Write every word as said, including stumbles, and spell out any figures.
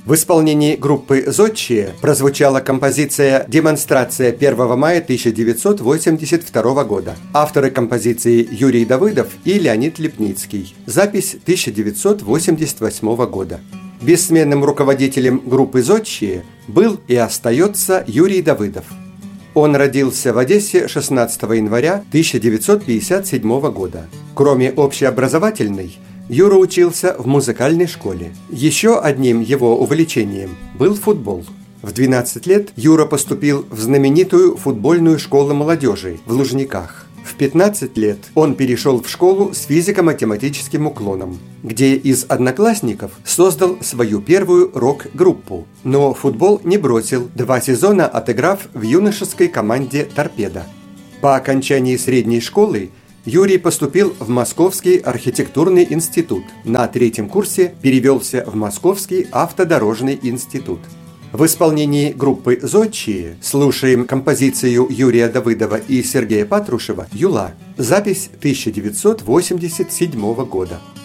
В исполнении группы «Зодчие» прозвучала композиция «Демонстрация» первого мая тысяча девятьсот восемьдесят второго года. Авторы композиции Юрий Давыдов и Леонид Лепницкий. Запись тысяча девятьсот восемьдесят восьмого года. Бессменным руководителем группы «Зодчие» был и остается Юрий Давыдов. Он родился в Одессе шестнадцатого января тысяча девятьсот пятьдесят седьмого года. Кроме общеобразовательной, Юра учился в музыкальной школе. Еще одним его увлечением был футбол. В двенадцать лет Юра поступил в знаменитую футбольную школу молодежи в Лужниках. В пятнадцать лет он перешел в школу с физико-математическим уклоном, где из одноклассников создал свою первую рок-группу. Но футбол не бросил, два сезона отыграв в юношеской команде «Торпедо». По окончании средней школы Юрий поступил в Московский архитектурный институт. На третьем курсе перевелся в Московский автодорожный институт. В исполнении группы «Зодчие» слушаем композицию Юрия Давыдова и Сергея Патрушева «Юла». Запись тысяча девятьсот восемьдесят седьмого года.